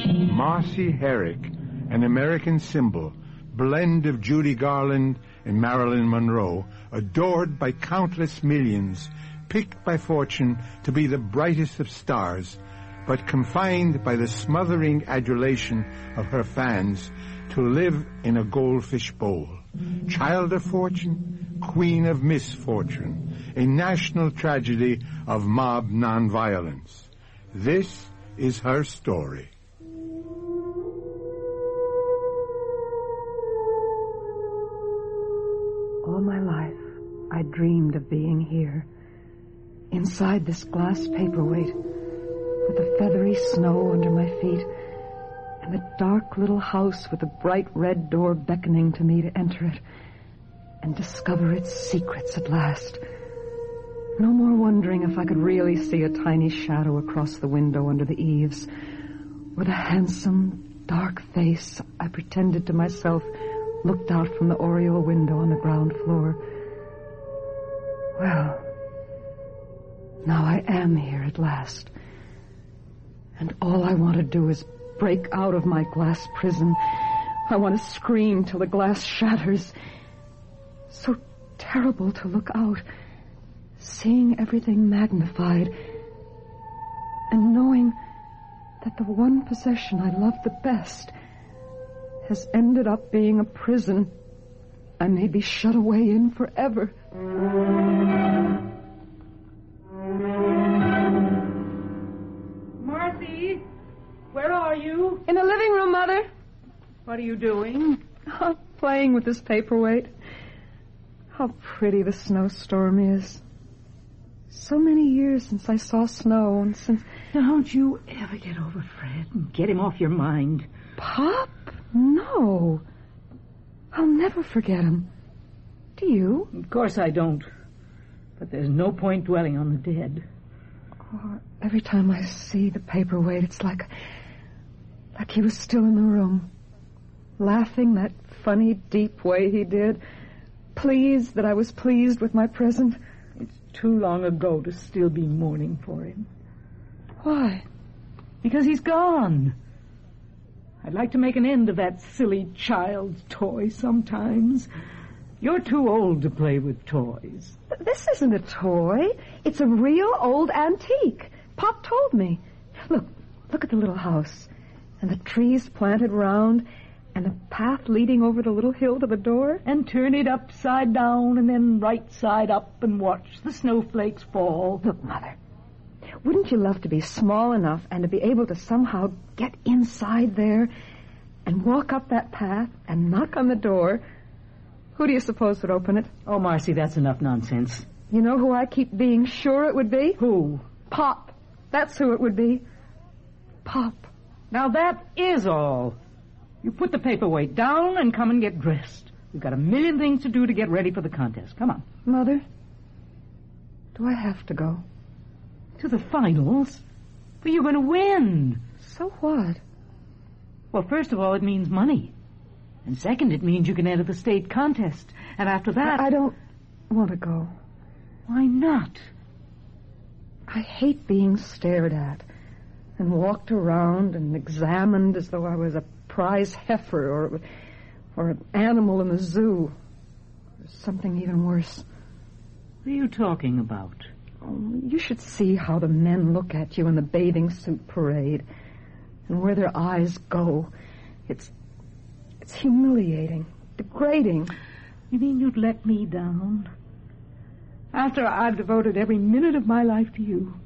Marcy Herrick, an American symbol, blend of Judy Garland and Marilyn Monroe, adored by countless millions, picked by fortune to be the brightest of stars, but confined by the smothering adulation of her fans to live in a goldfish bowl. Child of fortune, queen of misfortune, a national tragedy of mob nonviolence. This is her story. All my life, I dreamed of being here, inside this glass paperweight, with the feathery snow under my feet, and the dark little house with the bright red door beckoning to me to enter it and discover its secrets at last. No more wondering if I could really see a tiny shadow across the window under the eaves, or the handsome, dark face I pretended to myself looked out from the oriel window on the ground floor. Well, now I am here at last, and all I want to do is break out of my glass prison. I want to scream till the glass shatters. So terrible to look out, seeing everything magnified, and knowing that the one possession I love the best has ended up being a prison I may be shut away in forever. Marcy, where are you? In the living room, Mother. What are you doing? Oh, playing with this paperweight. How pretty the snowstorm is. So many years since I saw snow, and since... Don't you ever get over Fred and get him off your mind. Pop? No. I'll never forget him. Do you? Of course I don't. But there's no point dwelling on the dead. Oh, every time I see the paperweight, it's like he was still in the room, laughing that funny, deep way he did, pleased that I was pleased with my present. It's too long ago to still be mourning for him. Why? Because he's gone. I'd like to make an end of that silly child's toy sometimes. You're too old to play with toys. But this isn't a toy. It's a real old antique. Pop told me. Look at the little house. And the trees planted round, and the path leading over the little hill to the door. And turn it upside down and then right side up and watch the snowflakes fall. Look, Mother, wouldn't you love to be small enough and to be able to somehow get inside there and walk up that path and knock on the door? Who do you suppose would open it? Oh, Marcy, that's enough nonsense. You know who I keep being sure it would be? Who? Pop. That's who it would be. Pop. Now that is all. You put the paperweight down and come and get dressed. We've got a million things to do to get ready for the contest. Come on. Mother, do I have to go? To the finals? But you're going to win. So what? Well, first of all, it means money. And second, it means you can enter the state contest. And after that... I don't want to go. Why not? I hate being stared at and walked around and examined as though I was a prize heifer or an animal in the zoo. Or something even worse. What are you talking about? Oh, you should see how the men look at you in the bathing suit parade and where their eyes go. It's humiliating, degrading. You mean you'd let me down? After I've devoted every minute of my life to you.